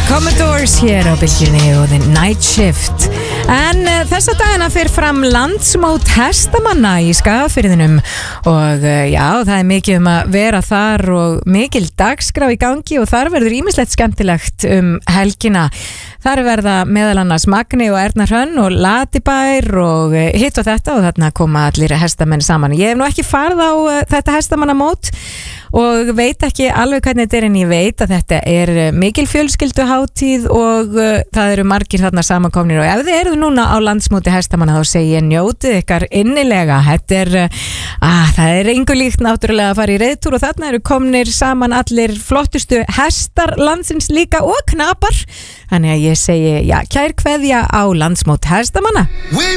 Commodores hér á bylgjunni og The Night Shift. En þessa dagina fer fram landsmót hestamanna í Skagafirðinum og já, það mikið að vera þar og mikil dagskrá í gangi og þar verður ýmislegt skemmtilegt helgina. Þar verða meðal annars Magni og Erna Hrönn og Latibær og hitt og þetta og þarna koma allir hestamenn saman. Ég hef nú ekki farið á þetta hestamannamót og veit ekki alveg hvernig þetta en ég veit að þetta mikil fjölskylduhátíð og það eru margir þarna samankomnir og ef þið eru núna á landsmóti hestamanna þá segi ég njótið ykkar innilega. Þetta það engu líkt náttúrulega að fara í reiðtúr og þarna eru komnir saman allir flottustu hestar landsins líka og knapar. Þannig að ég segi, já, kær kveðja á landsmót hestamanna.